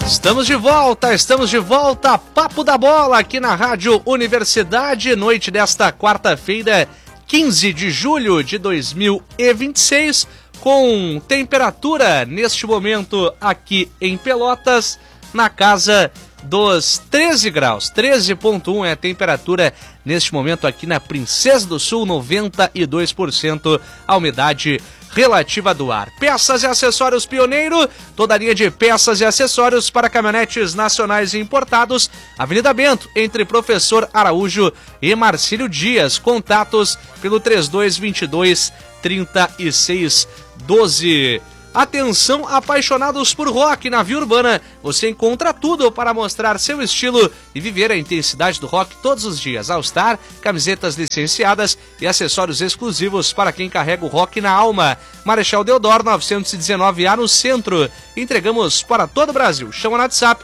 Estamos de volta, Papo da Bola aqui na Rádio Universidade, noite desta quarta-feira, 15 de julho de 2026, com temperatura neste momento aqui em Pelotas, na casa dos 13 graus, 13,1 é a temperatura neste momento aqui na Princesa do Sul, 92% a umidade relativa do ar. Peças e acessórios Pioneiro, toda a linha de peças e acessórios para caminhonetes nacionais e importados, Avenida Bento, entre Professor Araújo e Marcílio Dias. Contatos pelo 3222-3612. Atenção, apaixonados por rock na Via Urbana. Você encontra tudo para mostrar seu estilo e viver a intensidade do rock todos os dias. All Star, camisetas licenciadas e acessórios exclusivos para quem carrega o rock na alma. Marechal Deodoro 919A no centro. Entregamos para todo o Brasil. Chama no WhatsApp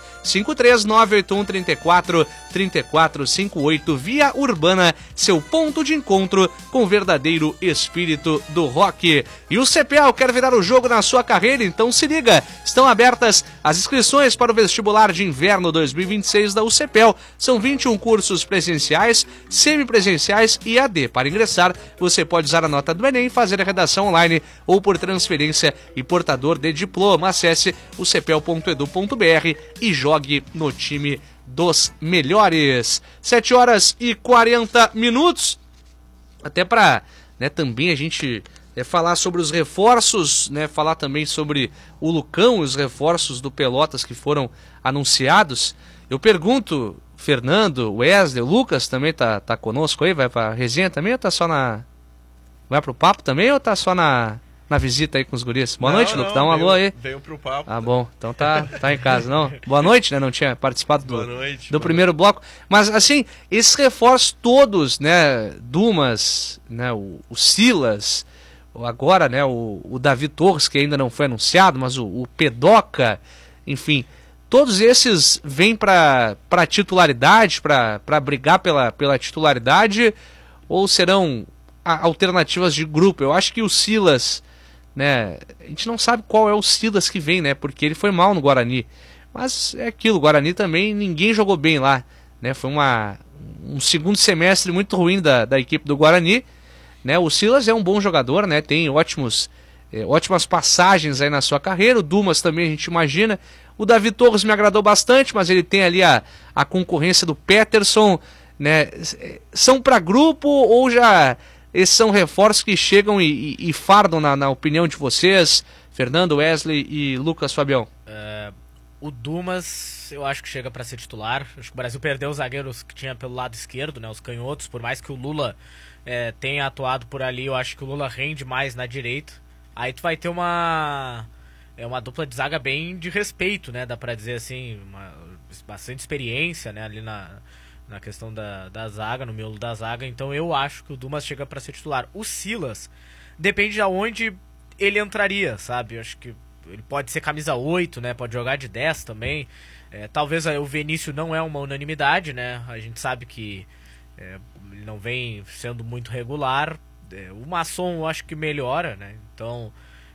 53981343458. Via Urbana, seu ponto de encontro com o verdadeiro espírito do rock. E o CPEL quer virar o jogo na sua carreira, então se liga. Estão abertas as inscrições para o vestibular de inverno 2026 da UCPEL. São 21 cursos presenciais, semipresenciais e AD. Para ingressar, você pode usar a nota do Enem, fazer a redação online ou por transferência e portador de diploma. Acesse ucpel.edu.br e jogue no time dos melhores. 7 horas e 40 minutos. Até para, também a gente falar sobre os reforços, falar também sobre o Lucão e os reforços do Pelotas que foram anunciados. Eu pergunto, Fernando, Wesley, o Lucas também tá conosco aí, vai pra resenha também ou tá só vai pro papo também ou tá só na visita aí com os guris? Boa noite, Lucas, dá um alô aí. Veio pro papo. Ah, bom, então tá em casa, não? Boa noite, não tinha participado do primeiro bloco. Mas, assim, esses reforços todos, Dumas, o Silas, agora, o Davi Torres, que ainda não foi anunciado, mas o Pedoca, enfim, todos esses vêm para titularidade, para brigar pela titularidade, ou serão alternativas de grupo? Eu acho que o Silas, a gente não sabe qual é o Silas que vem, porque ele foi mal no Guarani, mas é aquilo, o Guarani também, ninguém jogou bem lá, foi um segundo semestre muito ruim da equipe do Guarani. O Silas é um bom jogador, tem ótimas passagens aí na sua carreira. O Dumas também a gente imagina. O Davi Torres me agradou bastante, mas ele tem ali a concorrência do Peterson, São para grupo ou já esses são reforços que chegam e fardam na opinião de vocês, Fernando, Wesley e Lucas Fabião? O Dumas eu acho que chega para ser titular. Acho que o Brasil perdeu os zagueiros que tinha pelo lado esquerdo, os canhotos, por mais que o Lula tenha atuado por ali, eu acho que o Lula rende mais na direita. Aí tu vai ter uma dupla de zaga bem de respeito, dá pra dizer assim, bastante experiência, ali na questão da zaga, no miolo da zaga. Então eu acho que o Dumas chega pra ser titular. O Silas, depende de aonde ele entraria, sabe? Eu acho que ele pode ser camisa 8, pode jogar de 10 também. Talvez o Vinícius não é uma unanimidade, a gente sabe que ele não vem sendo muito regular. O Masson eu acho que melhora, então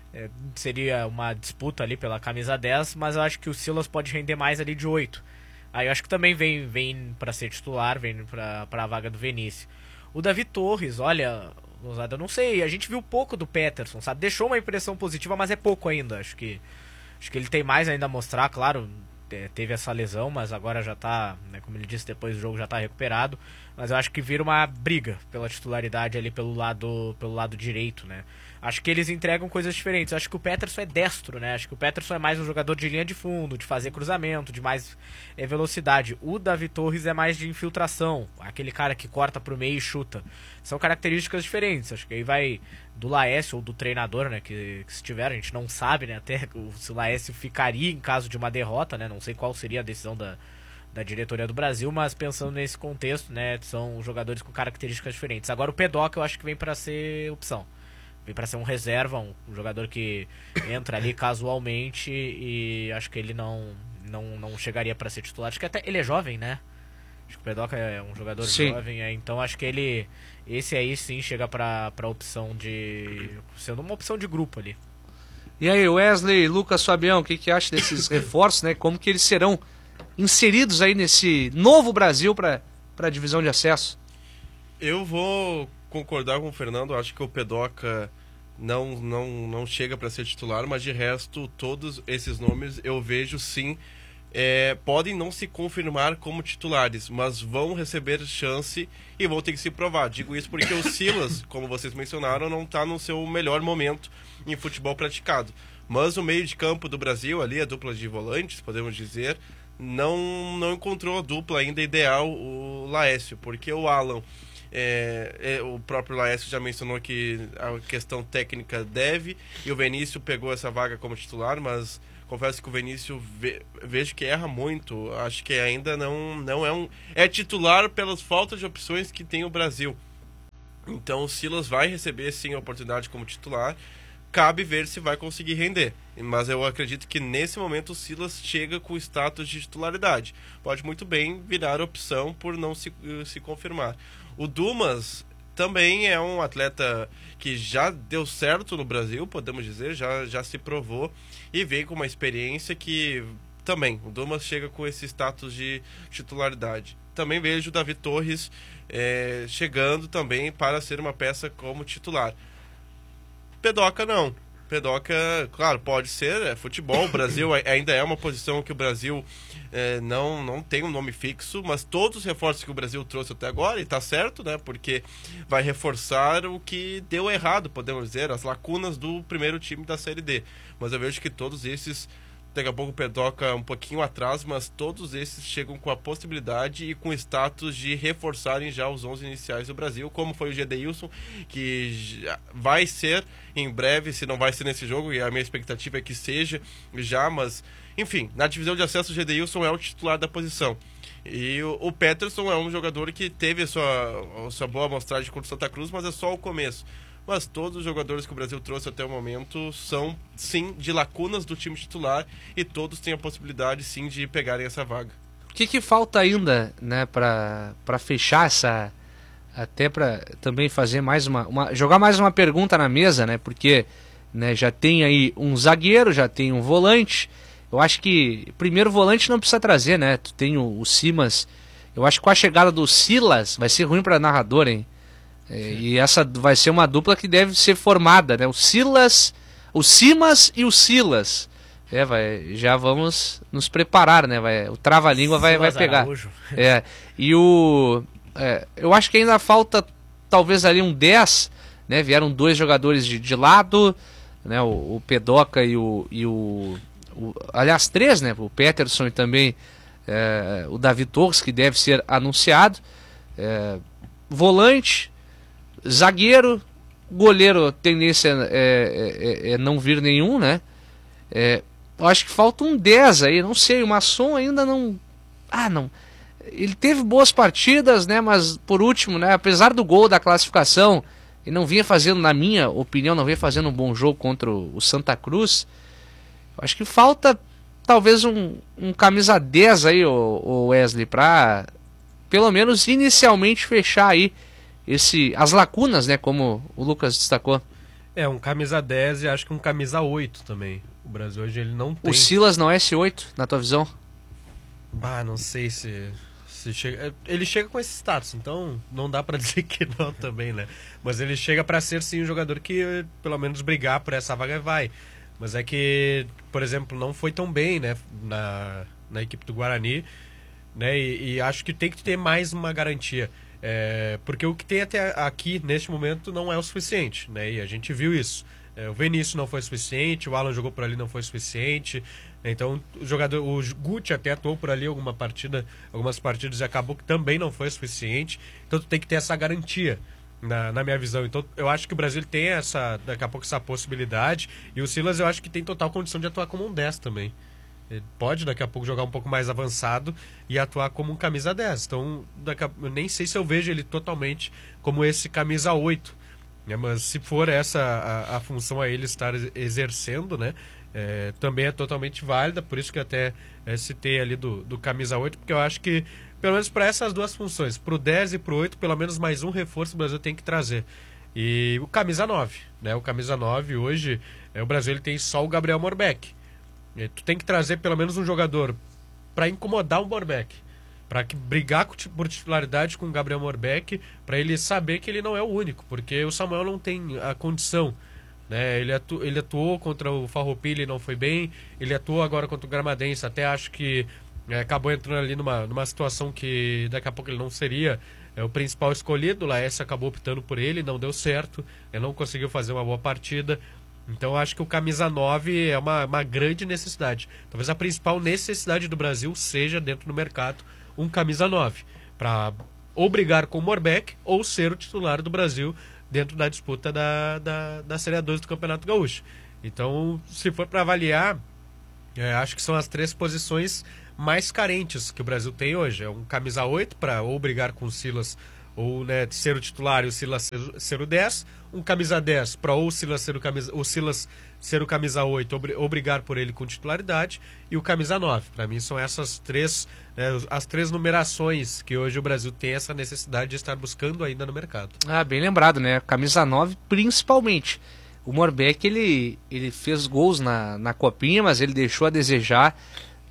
seria uma disputa ali pela camisa 10, mas eu acho que o Silas pode render mais ali de 8. Aí eu acho que também vem para ser titular, vem para a vaga do Vinícius. O Davi Torres, olha, eu não sei, a gente viu pouco do Peterson, sabe? Deixou uma impressão positiva, mas é pouco ainda. Acho que ele tem mais ainda a mostrar, claro. Teve essa lesão, mas agora já tá, como ele disse, depois do jogo já tá recuperado. Mas eu acho que vira uma briga pela titularidade ali pelo lado direito, Acho que eles entregam coisas diferentes. Acho que o Peterson é destro, Acho que o Peterson é mais um jogador de linha de fundo, de fazer cruzamento, de mais velocidade. O Davi Torres é mais de infiltração, aquele cara que corta pro meio e chuta. São características diferentes. Acho que aí vai do Laércio ou do treinador, que se tiver, a gente não sabe, até se o Laércio ficaria em caso de uma derrota, não sei qual seria a decisão da diretoria do Brasil, mas pensando nesse contexto, são jogadores com características diferentes. Agora o Pedoca eu acho que vem para ser opção. Vem para ser um reserva, um jogador que entra ali casualmente, e acho que ele não chegaria para ser titular. Acho que até ele é jovem, Acho que o Pedoca é um jogador jovem, então acho que esse aí sim chega para opção de... sendo uma opção de grupo ali. E aí, Wesley, Lucas, Fabião, o que acha desses reforços, né? Como que eles serão inseridos aí nesse novo Brasil para a divisão de acesso? Eu vou concordar com o Fernando, acho que o Pedoca não chega para ser titular, mas de resto, todos esses nomes eu vejo sim, podem não se confirmar como titulares, mas vão receber chance e vão ter que se provar. Digo isso porque o Silas, como vocês mencionaram, não está no seu melhor momento em futebol praticado. Mas o meio de campo do Brasil, ali a dupla de volantes, podemos dizer, não encontrou a dupla ainda ideal, o Laécio, porque o Alan, o próprio Laécio já mencionou que a questão técnica deve, e o Vinícius pegou essa vaga como titular, mas confesso que o Vinícius vejo que erra muito, acho que ainda não é titular pelas faltas de opções que tem o Brasil. Então o Silas vai receber sim a oportunidade como titular, cabe ver se vai conseguir render, mas eu acredito que nesse momento o Silas chega com o status de titularidade, pode muito bem virar opção por não se confirmar. O Dumas também é um atleta que já deu certo no Brasil, podemos dizer, já se provou e vem com uma experiência que também, o Dumas chega com esse status de titularidade. Também vejo o Davi Torres chegando também para ser uma peça como titular. Pedoca não. Pedoca, claro, pode ser, futebol, o Brasil ainda é uma posição que o Brasil não tem um nome fixo, mas todos os reforços que o Brasil trouxe até agora, e tá certo, né, porque vai reforçar o que deu errado, podemos dizer, as lacunas do primeiro time da Série D, mas eu vejo que todos esses, daqui a pouco o Pedoca um pouquinho atrás, mas todos esses chegam com a possibilidade e com status de reforçarem já os 11 iniciais do Brasil, como foi o Gedeilson, que vai ser em breve, se não vai ser nesse jogo, e a minha expectativa é que seja já, mas enfim, na divisão de acesso o Gedeilson é o titular da posição. E o Peterson é um jogador que teve a sua boa amostragem contra o Santa Cruz, mas é só o começo. Mas todos os jogadores que o Brasil trouxe até o momento são, sim, de lacunas do time titular e todos têm a possibilidade, sim, de pegarem essa vaga. O que falta ainda, né, para fechar essa... Até para também fazer mais jogar mais uma pergunta na mesa, né, porque, né, já tem aí um zagueiro, já tem um volante. Eu acho que primeiro volante não precisa trazer, né, tu tem o Simas. Eu acho que com a chegada do Silas vai ser ruim para narrador, hein. E essa vai ser uma dupla que deve ser formada, né? O Simas e o Silas. Já vamos nos preparar, né? O trava-língua vai pegar. E eu acho que ainda falta talvez ali um 10, né? Vieram dois jogadores de lado, né? O Pedoca e aliás, três, né? O Peterson e também o Davi Torres, que deve ser anunciado. Volante, zagueiro, goleiro, tendência é não vir nenhum, né? Eu acho que falta um 10 aí, não sei, o Masson ainda não... não. Ele teve boas partidas, né? Mas por último, né? Apesar do gol da classificação, ele não vinha fazendo, na minha opinião, não vinha fazendo um bom jogo contra o Santa Cruz. Eu acho que falta talvez um camisa 10 aí, o Wesley, pra pelo menos inicialmente fechar aí as lacunas, né, como o Lucas destacou. Um camisa 10 e acho que um camisa 8 também. O Brasil hoje ele não tem. O Silas não é esse 8, na tua visão? Não sei se chega. Ele chega com esse status, então não dá pra dizer que não também, né? Mas ele chega pra ser sim um jogador que pelo menos brigar por essa vaga vai. Mas é que, por exemplo, não foi tão bem, né, na equipe do Guarani, né? E acho que tem que ter mais uma garantia. Porque o que tem até aqui neste momento não é o suficiente, né? E a gente viu isso. O Vinícius não foi suficiente, o Alan jogou por ali, não foi suficiente. Então o Guti até atuou por ali algumas partidas e acabou que também não foi suficiente. Então tu tem que ter essa garantia, na minha visão. Então eu acho que o Brasil tem daqui a pouco essa possibilidade. E o Silas eu acho que tem total condição de atuar como um 10 também. Ele pode daqui a pouco jogar um pouco mais avançado e atuar como um camisa 10. Então eu nem sei se eu vejo ele totalmente como esse camisa 8, né? Mas se for essa a função a ele estar exercendo, né? Também é totalmente válida. Por isso que eu até citei ali do camisa 8, porque eu acho que pelo menos para essas duas funções, para o 10 e para o 8, pelo menos mais um reforço o Brasil tem que trazer. E o camisa 9, né? O camisa 9 hoje O Brasil ele tem só o Gabriel Morbeck. Tu tem que trazer pelo menos um jogador para incomodar o Morbeck, para brigar por titularidade com o Gabriel Morbeck, para ele saber que ele não é o único, porque o Samuel não tem a condição, né? Ele atuou contra o Farroupilha e não foi bem, ele atuou agora contra o Gramadense, até acho que acabou entrando ali numa situação que daqui a pouco ele não seria o principal escolhido. O Laércio acabou optando por ele, não deu certo, ele não conseguiu fazer uma boa partida. Então eu acho que o camisa 9 é uma grande necessidade. Talvez a principal necessidade do Brasil seja, dentro do mercado, um camisa 9, para ou brigar com o Morbeck ou ser o titular do Brasil dentro da disputa da Série A2 do Campeonato Gaúcho. Então, se for para avaliar, acho que são as 3 posições mais carentes que o Brasil tem hoje. É um camisa 8 para ou brigar com o Silas ou, né, ser o titular e o Silas ser o 10, um camisa 10 para ou o Silas ser o camisa 8 ou brigar por ele com titularidade, e o camisa 9. Para mim são essas as 3 numerações que hoje o Brasil tem essa necessidade de estar buscando ainda no mercado. Bem lembrado, né? Camisa 9 principalmente. O Morbeck ele fez gols na Copinha, mas ele deixou a desejar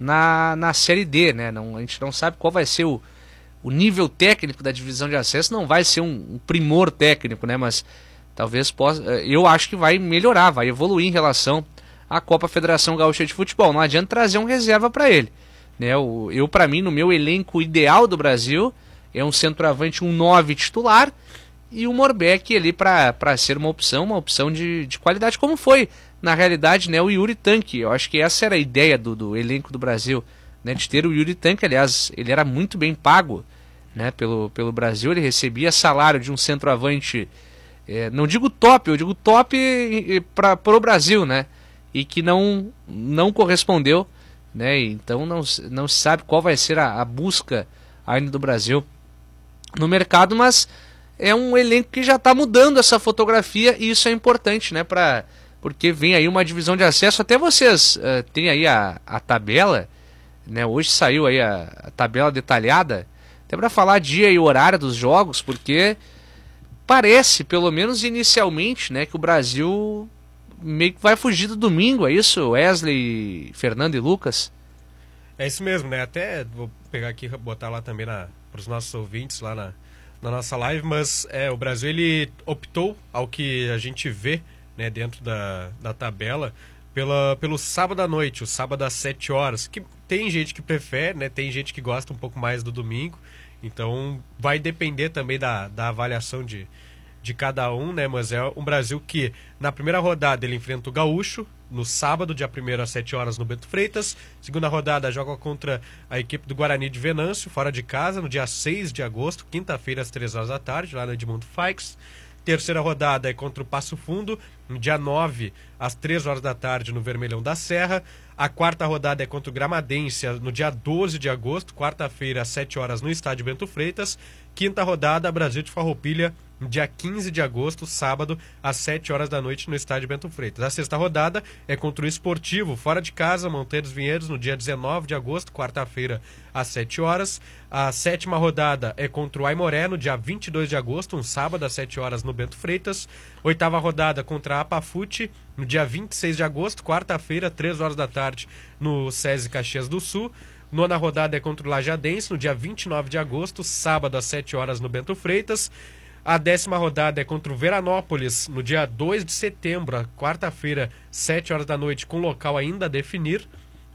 na Série D, né? A gente não sabe qual vai ser o nível técnico da divisão de acesso, não vai ser um primor técnico, né? Mas talvez possa. Eu acho que vai melhorar, vai evoluir em relação à Copa Federação Gaúcha de Futebol. Não adianta trazer um reserva para ele, né? Para mim, no meu elenco ideal do Brasil, é um centroavante, um 9 titular, e o Morbeck ali para ser uma opção de qualidade, como foi, na realidade, né, o Yuri Tanque. Eu acho que essa era a ideia do elenco do Brasil, né, de ter o Yuri Tanque. Aliás, ele era muito bem pago, né, pelo Brasil, ele recebia salário de um centroavante, não digo top, eu digo top para o Brasil, né, e que não correspondeu, né, então não se sabe qual vai ser a busca ainda do Brasil no mercado, mas é um elenco que já está mudando essa fotografia, e isso é importante, né, porque vem aí uma divisão de acesso. Até vocês têm aí a tabela, né, hoje saiu aí a tabela detalhada, até para falar dia e horário dos jogos, porque parece, pelo menos inicialmente, né, que o Brasil meio que vai fugir do domingo, é isso, Wesley, Fernando e Lucas? É isso mesmo, né? Até vou pegar aqui e botar lá também para os nossos ouvintes lá na nossa live, mas o Brasil ele optou, ao que a gente vê, né, dentro da tabela, pelo sábado à noite, o sábado às 7 horas, que tem gente que prefere, né, tem gente que gosta um pouco mais do domingo, então vai depender também da avaliação de cada um, né, mas é um Brasil que na primeira rodada ele enfrenta o Gaúcho, no sábado, dia 1º às 7 horas no Bento Freitas. Segunda rodada joga contra a equipe do Guarani de Venâncio, fora de casa, no dia 6 de agosto, quinta-feira às 3 horas da tarde, lá no Edmundo Faix. Terceira rodada é contra o Passo Fundo, no dia 9 às 3 horas da tarde no Vermelhão da Serra. A quarta rodada é contra o Gramadense, no dia 12 de agosto, quarta-feira às 7 horas no Estádio Bento Freitas. Quinta rodada, Brasil de Farroupilha, no dia 15 de agosto, sábado, às 7 horas da noite no Estádio Bento Freitas. A sexta rodada é contra o Esportivo, fora de casa, Monteiros Vinhedos, no dia 19 de agosto, quarta-feira, às 7 horas. A sétima rodada é contra o Aimoré, no dia 22 de agosto, um sábado, às 7 horas no Bento Freitas. Oitava rodada contra a Apafute, no dia 26 de agosto, quarta-feira, 3 horas da tarde, no SESI Caxias do Sul. Nona rodada é contra o Lajadense, no dia 29 de agosto, sábado, às 7 horas no Bento Freitas. A 10ª rodada é contra o Veranópolis, no dia 2 de setembro, quarta-feira, 7 horas da noite, com local ainda a definir.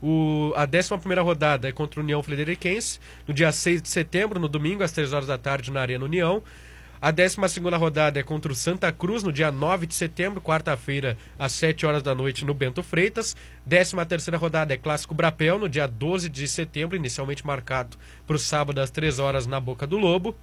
A 11ª rodada é contra o União Frederiquense, no dia 6 de setembro, no domingo, às 3 horas da tarde, na Arena União. A 12ª rodada é contra o Santa Cruz, no dia 9 de setembro, quarta-feira, às 7 horas da noite, no Bento Freitas. 13ª rodada é Clássico Brapel, no dia 12 de setembro, inicialmente marcado para o sábado, às 3 horas, na Boca do Lobo.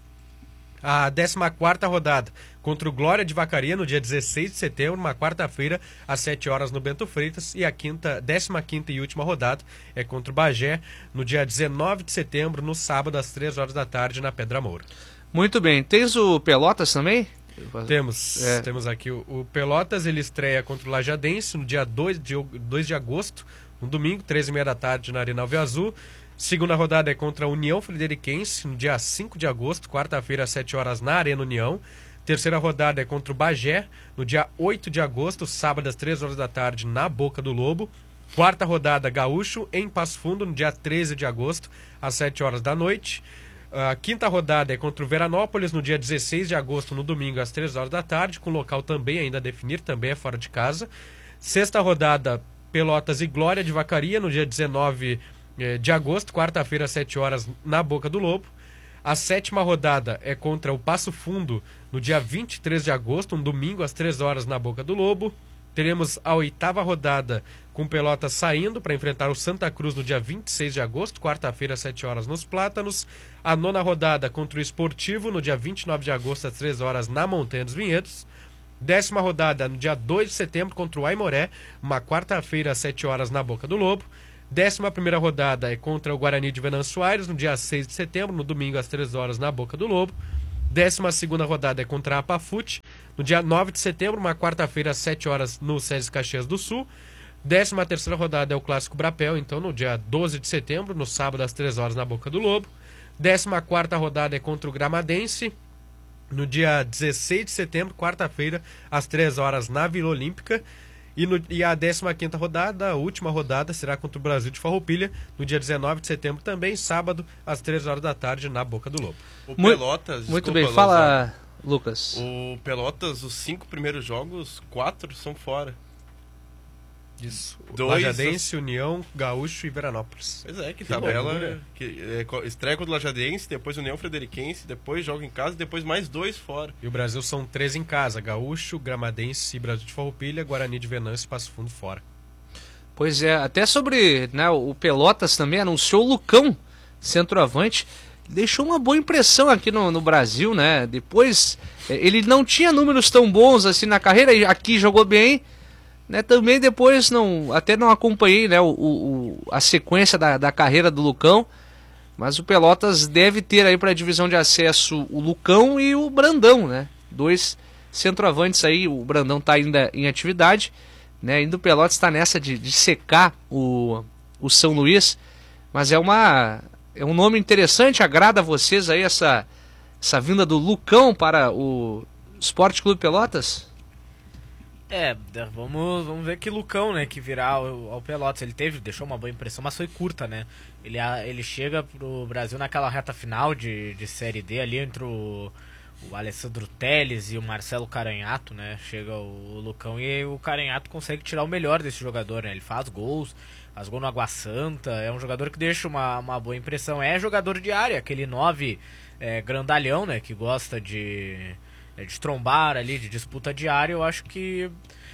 A 14ª rodada contra o Glória de Vacaria, no dia 16 de setembro, uma quarta-feira, às 7 horas no Bento Freitas. E a 15ª e última rodada é contra o Bagé, no dia 19 de setembro, no sábado, às 3 horas da tarde, na Pedra Moura. Muito bem. Tens o Pelotas também? Temos aqui o Pelotas, ele estreia contra o Lajadense no dia 2 de agosto, no domingo, 13h30 da tarde, na Arena Alvio Azul. Segunda rodada é contra a União Frederiquense, no dia 5 de agosto, quarta-feira, às 7 horas, na Arena União. Terceira rodada é contra o Bagé, no dia 8 de agosto, sábado às 3 horas da tarde, na Boca do Lobo. Quarta rodada, Gaúcho, em Passo Fundo, no dia 13 de agosto, às 7 horas da noite. A quinta rodada é contra o Veranópolis, no dia 16 de agosto, no domingo, às 3 horas da tarde, com local também ainda a definir, também é fora de casa. Sexta rodada, Pelotas e Glória de Vacaria, no dia 19 de agosto, quarta-feira, às 7 horas, na Boca do Lobo. A sétima rodada é contra o Passo Fundo, no dia 23 de agosto, um domingo, às 3 horas, na Boca do Lobo. Teremos a oitava rodada com Pelotas saindo para enfrentar o Santa Cruz no dia 26 de agosto, quarta-feira, às 7 horas, nos Plátanos. A nona rodada contra o Esportivo, no dia 29 de agosto, às 3 horas, na Montanha dos Vinhedos. Décima rodada no dia 2 de setembro contra o Aimoré, uma quarta-feira, às 7 horas, na Boca do Lobo. 11ª rodada é contra o Guarani de Venâncio Aires, no dia 6 de setembro, no domingo, às 3 horas, na Boca do Lobo. 12ª rodada é contra a Pafute, no dia 9 de setembro, uma quarta-feira, às 7 horas, no SESI Caxias do Sul. 13ª rodada é o Clássico Brapel, então, no dia 12 de setembro, no sábado, às 3 horas, na Boca do Lobo. 14ª rodada é contra o Gramadense, no dia 16 de setembro, quarta-feira, às 3 horas, na Vila Olímpica. E a 15ª rodada, a última rodada, será contra o Brasil de Farroupilha, no dia 19 de setembro também, sábado, às 3 horas da tarde, na Boca do Lobo. O Pelotas... Muito bem, fala, Lucas. O Pelotas, os 5 primeiros jogos, 4 são fora. Isso. Dois, Lajadense, União, Gaúcho e Veranópolis. Pois é, que tabela. Estreia contra o Lajadense, depois União Frederiquense, depois joga em casa, depois mais 2 fora. E o Brasil são 3 em casa: Gaúcho, Gramadense, Brasil de Farroupilha, Guarani de Venâncio e Passo Fundo fora. Pois é, até sobre, né, o Pelotas também anunciou o Lucão, centroavante. Deixou uma boa impressão aqui no Brasil, né? Depois, ele não tinha números tão bons assim na carreira, aqui jogou bem. Né, também depois até não acompanhei, né, a sequência da carreira do Lucão, mas o Pelotas deve ter aí para a divisão de acesso o Lucão e o Brandão, né, 2 centroavantes aí. O Brandão está ainda em atividade, né, ainda o Pelotas está nessa de secar o São Luís, mas é um nome interessante. Agrada a vocês aí essa vinda do Lucão para o Esporte Clube Pelotas? Vamos ver que Lucão, né, que virá ao Pelotas. Ele deixou uma boa impressão, mas foi curta, né? Ele chega pro Brasil naquela reta final de Série D ali entre o Alessandro Telles e o Marcelo Caranhato, né? Chega o Lucão e o Caranhato consegue tirar o melhor desse jogador, né? Ele faz gol no Água Santa, é um jogador que deixa uma boa impressão. É jogador de área, aquele 9 grandalhão, né, que gosta de trombar ali, de disputa diária. Eu acho que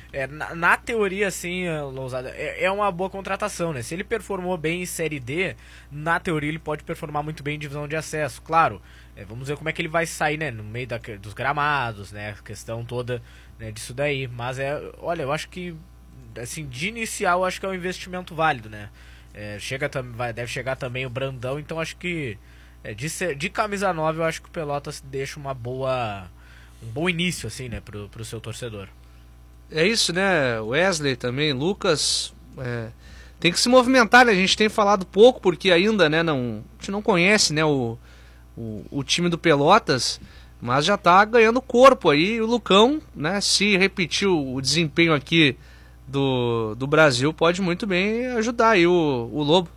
na teoria, assim, Lousada, é uma boa contratação, né? Se ele performou bem em Série D, na teoria ele pode performar muito bem em divisão de acesso. Claro, vamos ver como é que ele vai sair, né, no meio dos gramados, né, a questão toda, né, disso daí. Mas olha, eu acho que, assim, de inicial, eu acho que é um investimento válido, né? Deve chegar também o Brandão, então acho que de camisa 9, eu acho que o Pelotas deixa um bom início, assim, né, pro seu torcedor. É isso, né, Wesley também, Lucas, tem que se movimentar, né? A gente tem falado pouco porque ainda, né, a gente não conhece, né, o time do Pelotas, mas já tá ganhando corpo aí. O Lucão, né, se repetir o desempenho aqui do Brasil, pode muito bem ajudar aí o Lobo.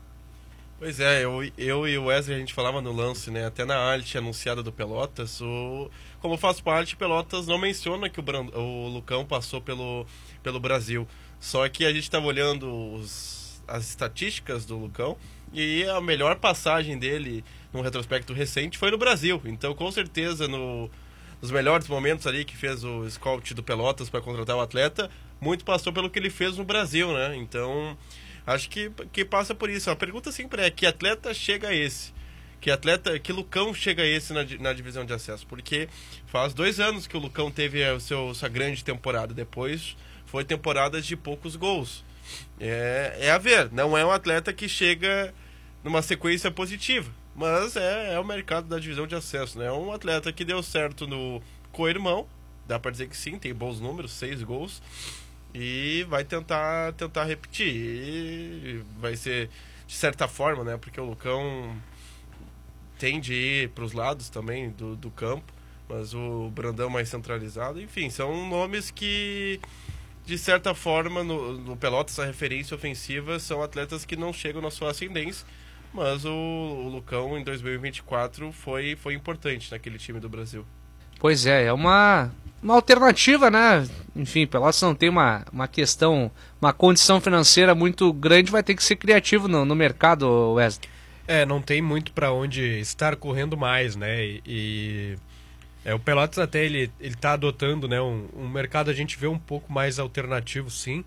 Pois é, eu e o Wesley, a gente falava no lance, né, até na arte anunciada do Pelotas, como faz parte, Pelotas não menciona que o Lucão passou pelo Brasil. Só que a gente estava olhando as estatísticas do Lucão e a melhor passagem dele num retrospecto recente foi no Brasil. Então, com certeza, nos melhores momentos ali que fez o scout do Pelotas para contratar o atleta, muito passou pelo que ele fez no Brasil, né? Então, acho que passa por isso. A pergunta sempre é: que atleta chega a esse? Que Lucão chega a esse na divisão de acesso? Porque faz 2 anos que o Lucão teve sua grande temporada. Depois foi temporadas de poucos gols. É a ver, não é um atleta que chega numa sequência positiva, mas é o mercado da divisão de acesso, né? É um atleta que deu certo no co-irmão, dá pra dizer que sim, tem bons números, 6 gols, e vai tentar repetir. E vai ser de certa forma, né? Porque o Lucão tem de ir para os lados também do campo, mas o Brandão mais centralizado. Enfim, são nomes que, de certa forma, no Pelotas, a referência ofensiva, são atletas que não chegam na sua ascendência, mas o Lucão, em 2024, foi importante naquele time do Brasil. Pois é uma alternativa, né? Enfim, Pelotas não tem uma questão, uma condição financeira muito grande, vai ter que ser criativo no mercado, Wesley. Não tem muito para onde estar correndo mais, né? O Pelotas até ele tá adotando, né, um mercado, a gente vê um pouco mais alternativo, sim.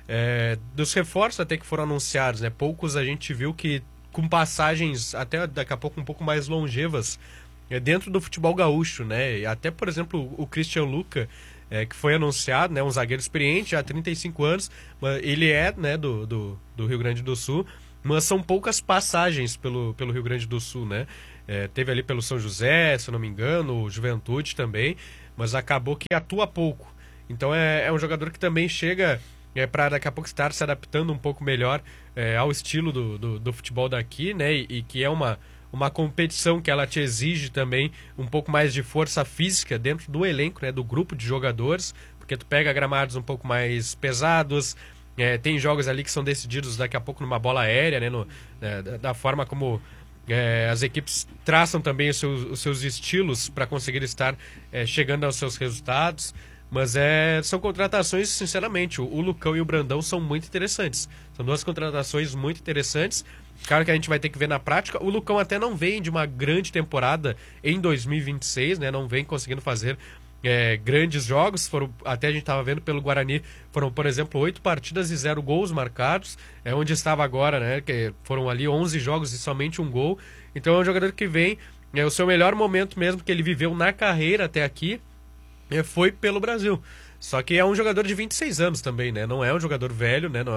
Dos reforços até que foram anunciados, né? Poucos a gente viu que com passagens até daqui a pouco um pouco mais longevas dentro do futebol gaúcho, né? Até, por exemplo, o Christian Luca, que foi anunciado, né, um zagueiro experiente, já há 35 anos, ele né, do Rio Grande do Sul, mas são poucas passagens pelo Rio Grande do Sul, né? Teve ali pelo São José, se eu não me engano, o Juventude também, mas acabou que atua pouco. Então é um jogador que também chega para daqui a pouco estar se adaptando um pouco melhor ao estilo do futebol daqui, né? E que é uma competição que ela te exige também um pouco mais de força física dentro do elenco, né, do grupo de jogadores, porque tu pega gramados um pouco mais pesados, tem jogos ali que são decididos daqui a pouco numa bola aérea, né, da forma como as equipes traçam também os seus estilos para conseguir estar chegando aos seus resultados. Mas são contratações, sinceramente, o Lucão e o Brandão são muito interessantes. São duas contratações muito interessantes. Claro que a gente vai ter que ver na prática. O Lucão até não vem de uma grande temporada em 2026, né? Não vem conseguindo fazer grandes jogos. Até a gente estava vendo pelo Guarani, foram, por exemplo, 8 partidas e 0 gols marcados. Onde estava agora, né? Que foram ali 11 jogos e somente 1 gol. Então é um jogador que vem, o seu melhor momento mesmo que ele viveu na carreira até aqui, foi pelo Brasil. Só que é um jogador de 26 anos também, né? Não é um jogador velho, né?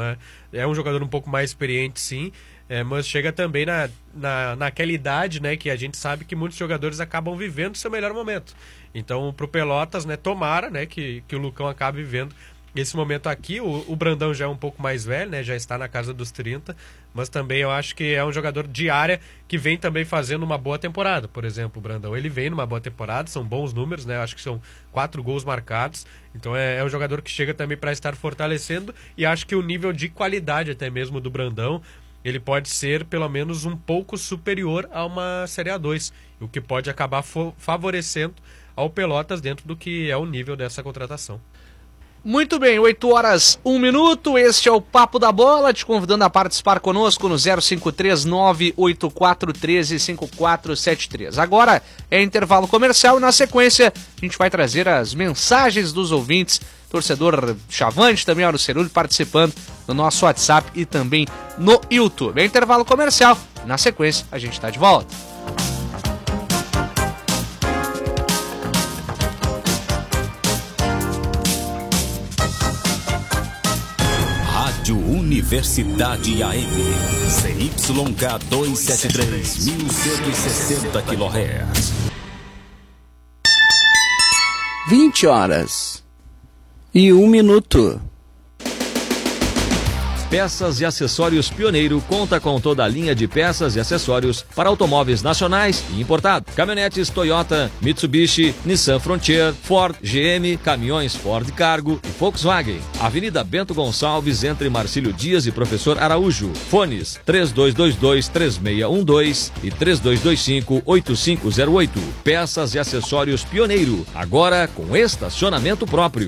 É um jogador um pouco mais experiente, sim. Mas chega também naquela idade, né? Que a gente sabe que muitos jogadores acabam vivendo o seu melhor momento. Então, pro Pelotas, né? Tomara, né? Que o Lucão acabe vivendo esse momento aqui. O Brandão já é um pouco mais velho, né? Já está na casa dos 30. Mas também eu acho que é um jogador de área que vem também fazendo uma boa temporada. Por exemplo, o Brandão, ele vem numa boa temporada, são bons números, né? Eu acho que são 4 gols marcados. Então é um jogador que chega também para estar fortalecendo. E acho que o nível de qualidade até mesmo do Brandão, ele pode ser pelo menos um pouco superior a uma Série A2. O que pode acabar favorecendo ao Pelotas dentro do que é o nível dessa contratação. Muito bem, 8h01, este é o Papo da Bola, te convidando a participar conosco no 053-98413-5473. Agora é intervalo comercial e na sequência a gente vai trazer as mensagens dos ouvintes, torcedor Chavante, também Auro Cerulli, participando no nosso WhatsApp e também no YouTube. É intervalo comercial e na sequência a gente está de volta. Rádio Universidade AM, CYK 273, 1160 kHz. 20h01. Peças e Acessórios Pioneiro conta com toda a linha de peças e acessórios para automóveis nacionais e importados. Caminhonetes Toyota, Mitsubishi, Nissan Frontier, Ford, GM, caminhões Ford Cargo e Volkswagen. Avenida Bento Gonçalves, entre Marcílio Dias e Professor Araújo. Fones 3222-3612 e 3225-8508. Peças e Acessórios Pioneiro, agora com estacionamento próprio.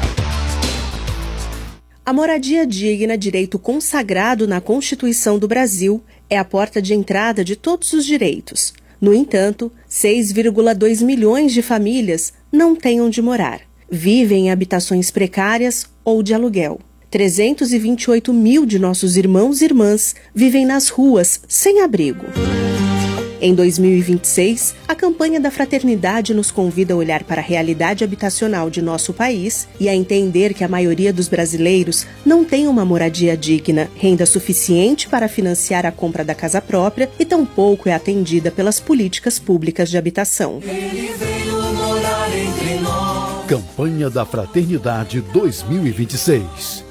A moradia digna, direito consagrado na Constituição do Brasil, é a porta de entrada de todos os direitos. No entanto, 6,2 milhões de famílias não têm onde morar. Vivem em habitações precárias ou de aluguel. 328 mil de nossos irmãos e irmãs vivem nas ruas, sem abrigo. Em 2026, a campanha da Fraternidade nos convida a olhar para a realidade habitacional de nosso país e a entender que a maioria dos brasileiros não tem uma moradia digna, renda suficiente para financiar a compra da casa própria e tampouco é atendida pelas políticas públicas de habitação. Ele veio morar entre nós. Campanha da Fraternidade 2026.